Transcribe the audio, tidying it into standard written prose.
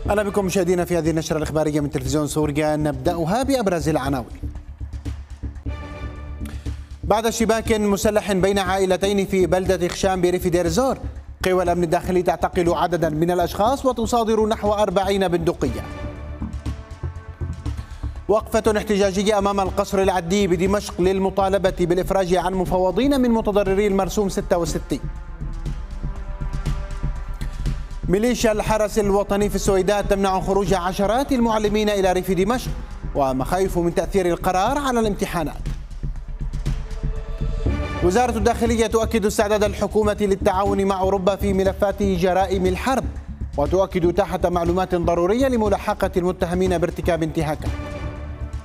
أهلا بكم مشاهدينا في هذه النشرة الإخبارية من تلفزيون سوريا، نبدأها بأبرز العناوين. بعد اشتباك مسلح بين عائلتين في بلدة خشام بريف دير الزور، قوى الأمن الداخلي تعتقل عددا من الأشخاص وتصادر نحو 40 بندقية. وقفة احتجاجية أمام القصر العدي بدمشق للمطالبة بالإفراج عن مفوضين من متضرري المرسوم 66. ميليشيا الحرس الوطني في السويداء تمنع خروج عشرات المعلمين إلى ريف دمشق، ومخايف من تأثير القرار على الامتحانات. وزارة الداخلية تؤكد استعداد الحكومة للتعاون مع أوروبا في ملفات جرائم الحرب، وتؤكد تحت معلومات ضرورية لملاحقة المتهمين بارتكاب انتهاكات.